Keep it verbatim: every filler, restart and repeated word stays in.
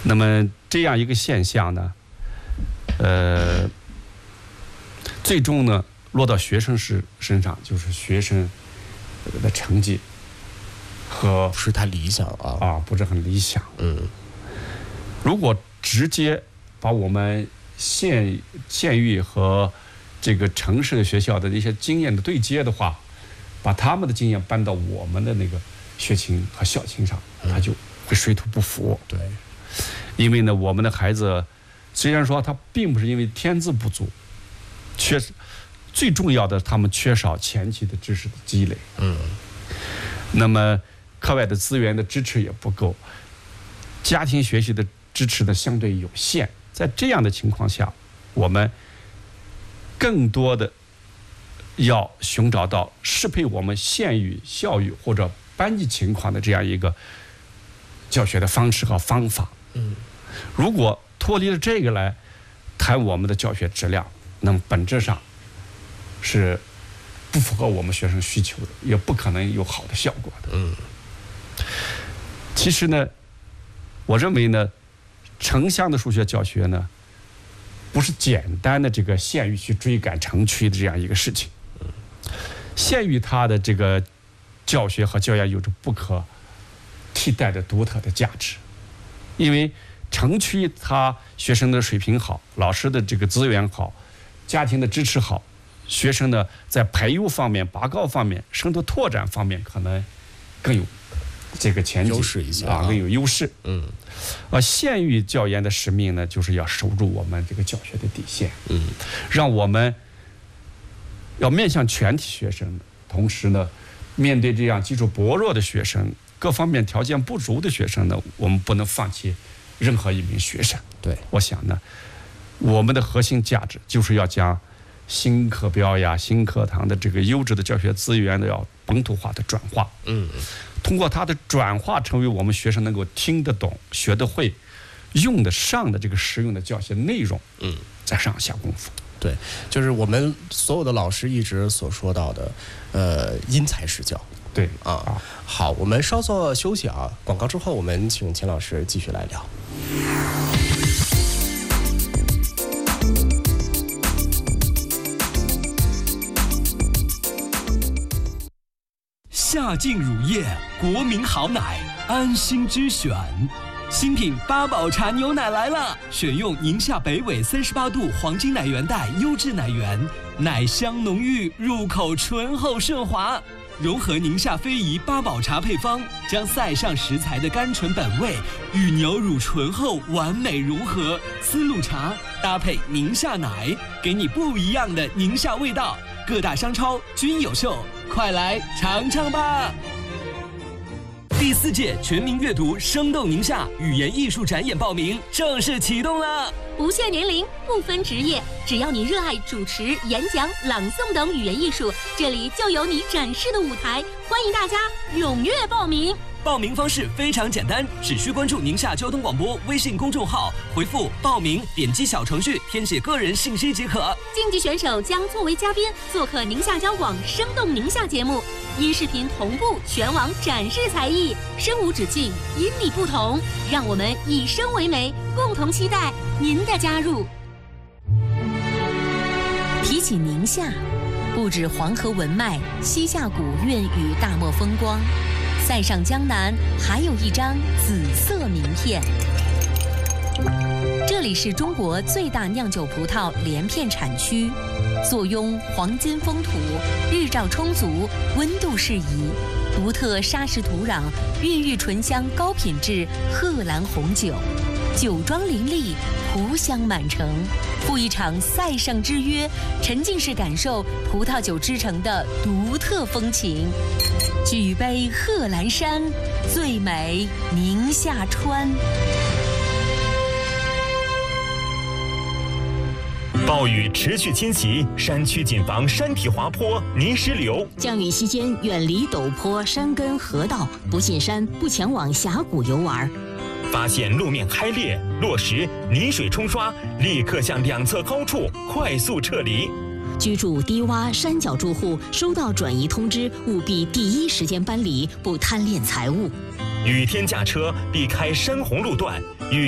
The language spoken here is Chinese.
那么这样一个现象呢，呃，最终呢落到学生是身上，就是学生的成绩和不是太理想啊啊，不是很理想。 嗯， 如果直接把我们县县域和这个城市的学校的一些经验的对接的话，把他们的经验搬到我们的那个学情和校情上，他就会水土不服。 对， 因为呢，我们的孩子虽然说他并不是因为天资不足，缺最重要的他们缺少前期的知识的积累。 嗯， 那么课外的资源的支持也不够，家庭学习的支持的相对有限。在这样的情况下，我们更多的要寻找到适配我们县域校域或者班级情况的这样一个教学的方式和方法。 嗯， 如果脱离了这个来谈我们的教学质量，那么本质上是不符合我们学生需求的，也不可能有好的效果的。 嗯， 其实呢，我认为呢，城乡的数学教学呢，不是简单的这个县域去追赶城区的这样一个事情。县域它的这个教学和教研有着不可替代的独特的价值，因为城区它学生的水平好，老师的这个资源好，家庭的支持好，学生呢在培育方面、拔高方面、深度拓展方面可能更有这个前景， 优势一些啊，更有优势。 嗯， 而县域教研的使命呢，就是要守住我们这个教学的底线， 嗯， 让我们要面向全体学生，同时呢，面对这样基础薄弱的学生，各方面条件不足的学生呢，我们不能放弃任何一名学生。 对， 我想呢，我们的核心价值就是要将新课标呀、新课堂的这个优质的教学资源的要本土化的转化。 嗯， 通过它的转化，成为我们学生能够听得懂、学得会、用得上的这个实用的教学内容。 嗯， 再上下功夫。 对，就是我们所有的老师一直所说到的，呃，因材施教。 对啊， 啊， 好，我们稍作休息啊，广告之后我们请钱老师继续来聊。 夏净乳业，国民好奶，安心之选。新品八宝茶牛奶来了，选用宁夏北纬三十八度黄金奶源带优质奶源，奶香浓郁，入口醇厚顺滑。融合宁夏非遗八宝茶配方，将塞上食材的甘醇本味与牛乳醇厚完美融合。丝路茶搭配宁夏奶，给你不一样的宁夏味道。各大商超均有售，快来尝尝吧！第四届全民阅读生动宁夏语言艺术展演报名正式启动了， 不限年龄，不分职业，只要你热爱主持、演讲、朗诵等语言艺术，这里就有你展示的舞台。欢迎大家踊跃报名。 报名方式非常简单，只需关注宁夏交通广播微信公众号，回复报名，点击小程序填写个人信息即可。 竞技选手将作为嘉宾做客宁夏交广生动宁夏节目，音视频同步全网展示才艺，声无止境，因你不同，让我们以声为媒，共同期待您的加入。 提起宁夏，不止黄河文脉、西夏古韵与大漠风光，塞上江南还有一张紫色名片。这里是中国最大酿酒葡萄连片产区，坐拥黄金风土，日照充足，温度适宜，独特砂石土壤孕育醇香高品质贺兰红酒，酒庄林立，葡香满城。赴一场塞上之约，沉浸式感受葡萄酒之城的独特风情。举杯贺兰山，最美宁夏川。 暴雨持续侵袭，山区谨防山体滑坡、泥石流。 降雨期间远离陡坡、山根、河道，不进山，不前往峡谷游玩。 发现路面开裂、落石、泥水冲刷，立刻向两侧高处快速撤离。 居住低洼山脚住户收到转移通知，务必第一时间搬离，不贪恋财物。 雨天驾车避开山洪路段，遇